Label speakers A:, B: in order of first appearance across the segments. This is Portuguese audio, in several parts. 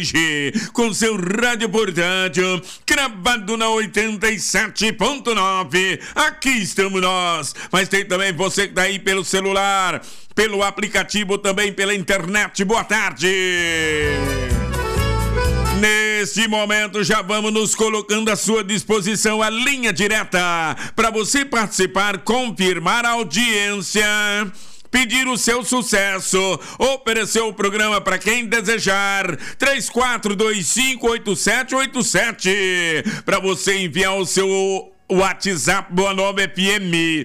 A: esteja com seu rádio portátil cravado na 87.9. Aqui estamos nós, mas tem também você que tá aí pelo celular, pelo aplicativo, também pela internet. Boa tarde. Neste momento já vamos nos colocando à sua disposição a linha direta para você participar, confirmar a audiência, pedir o seu sucesso, oferecer o programa para quem desejar. 34258787 para você enviar o seu WhatsApp Boa Nova FM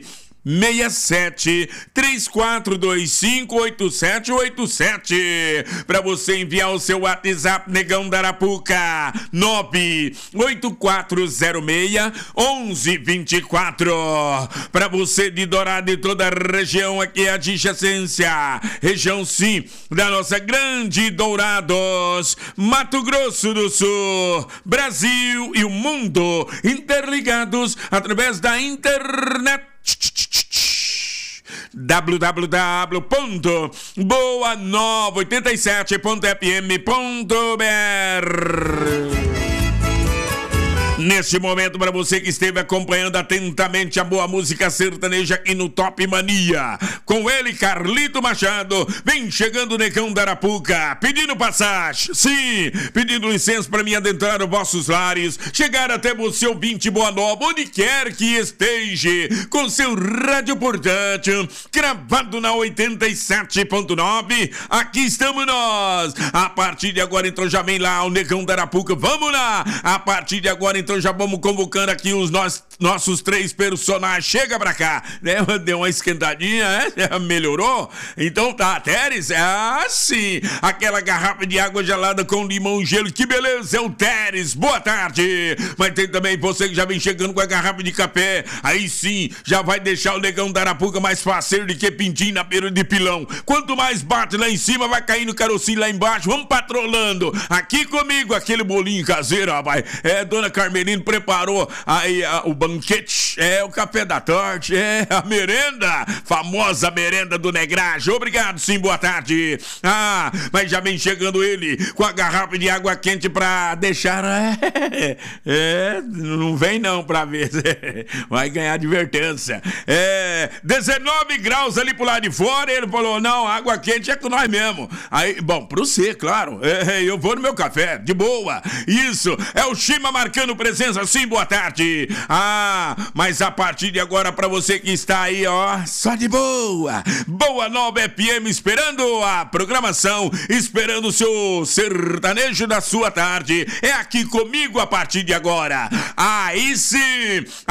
A: 67-3425-8787 para você enviar o seu WhatsApp Negão da Arapuca 98406-1124 para você de Dourado e toda a região aqui é a adjacência, região sim da nossa grande Dourados, Mato Grosso do Sul, Brasil e o mundo interligados através da internet www.boanova87.fm.br. Neste momento, para você que esteve acompanhando atentamente a boa música sertaneja aqui no Top Mania, com ele, Carlito Machado, vem chegando o Negão da Arapuca, pedindo passagem, sim, pedindo licença para mim adentrar os vossos lares, chegar até você, ouvinte Boa Nova, onde quer que esteja, com seu rádio portátil, gravado na 87.9, aqui estamos nós. A partir de agora, então, já vem lá o Negão da Arapuca, vamos lá, a partir de agora, então já vamos convocando aqui os nossos três personagens. Chega pra cá, né? Deu uma esquentadinha, né? Melhorou? Então tá, Teres? Ah, sim. Aquela garrafa de água gelada com limão e gelo. Que beleza, é o Teres. Boa tarde. Mas tem também você que já vem chegando com a garrafa de café. Aí sim, já vai deixar o Negão da Arapuca mais faceiro do que pintinho na beira de pilão. Quanto mais bate lá em cima, vai cair no carocinho lá embaixo. Vamos patrolando. Aqui comigo, aquele bolinho caseiro, rapaz. É, dona Carmelino preparou aí o banquete, o café da tarde, a merenda, famosa merenda do Negragem. Obrigado, sim, boa tarde. Ah, mas já vem chegando ele com a garrafa de água quente pra deixar, não vem não pra ver, vai ganhar advertência. 19 graus ali pro lado de fora, ele falou, não, água quente é com nós mesmo. Aí, bom, pro você, claro, eu vou no meu café, de boa. Isso, é o Chima marcando presença, sim, boa tarde. Ah, mas a partir de agora, pra você que está aí, ó, só de boa, Boa Nova FM, esperando a programação, esperando o seu sertanejo da sua tarde, é aqui comigo a partir de agora. Aí sim,